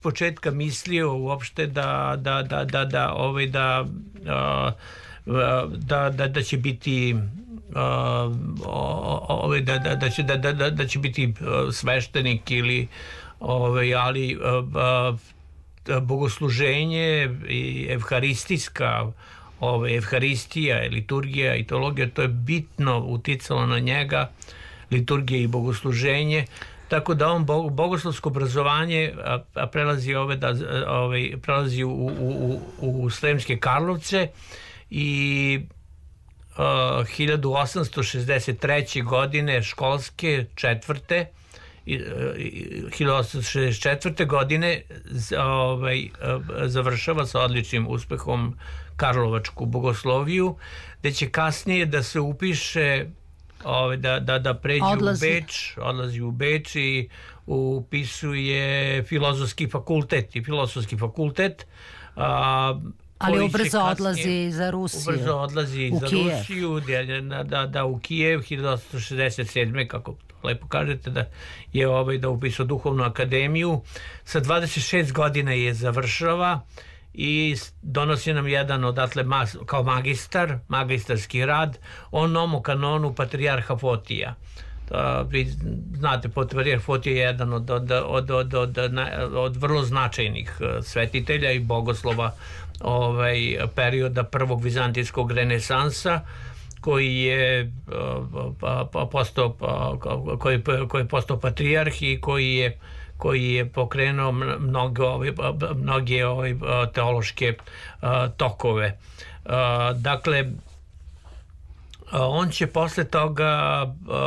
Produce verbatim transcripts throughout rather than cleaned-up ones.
početka mislio uopšte da da da da da ovaj da da da da će biti ovaj da da da će da da da će biti sveštenik ili ovaj, ali bogosluženje i evharistijska ovaj, evharistija, liturgija i teologija, to je bitno uticalo na njega, liturgija i bogosluženje, tako da on bogoslovsko obrazovanje a, a prelazi ove da ovaj prelazi u u u u Sremske Karlovce i uh, hiljadu osamsto šezdeset treće godine školske četvrte i uh, hiljadu osamsto šezdeset četvrte godine ovaj završava sa odličnim uspehom Karlovačku bogosloviju, gde će kasnije da se upiše Ove, da, da, da pređe odlazi. u Beč, odlazi u Beč i upisuje filozofski fakultet i filozofski fakultet a, ali ubrzo odlazi za Rusiju ubrzo odlazi u za Kijev. Rusiju da, da, da u Kijev hiljadu osamsto šezdeset sedme kako lepo kažete da je ovaj da upisao duhovnu akademiju, sa dvadeset šest godina je završava i donosi nam jedan odatle kao magistar, magistarski rad o nomu kanonu patrijarha Fotija. Vi znate, patrijarh Fotija je jedan od, od, od, od, od, od vrlo značajnih svetitelja i bogoslova ovaj, perioda prvog vizantijskog renesansa, koji je postao koji, koji je postao patrijarh i koji je koji je pokrenuo mnoge ove, mnoge ove teološke tokove. Dakle, on će posle toga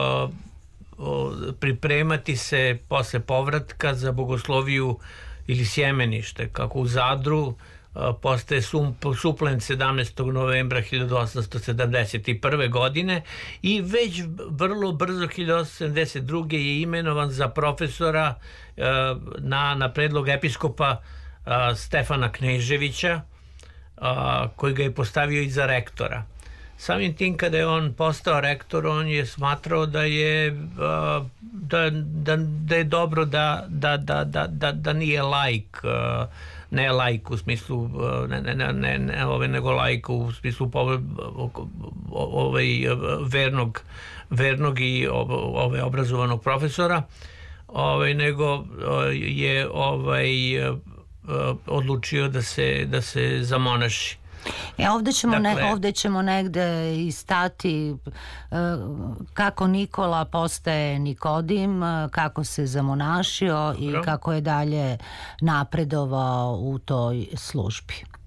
pripremati se posle povratka za bogosloviju ili sjemenište, kako u Zadru postaje suplent sedamnaestog novembra hiljadu osamsto sedamdeset prve godine i već vrlo brzo hiljadu osamsto sedamdeset druge je imenovan za profesora na, na predlog episkopa Stefana Kneževića, koji ga je postavio i za rektora. Samim tim kada je on postao rektor, on je smatrao da je da, da, da je dobro da, da, da, da, da, da nije laik, ne laik u smislu ne, ne, ne, ne, ove, nego laik u smislu ovaj, vernog, vernog i ove, obrazovanog profesora, ovaj, nego je ovaj, odlučio da se, da se zamonaši. E, ovde ćemo, dakle, ne, ovde ćemo negde istati uh, kako Nikola postaje Nikodim, uh, kako se zamonašio i kako je dalje napredovao u toj službi.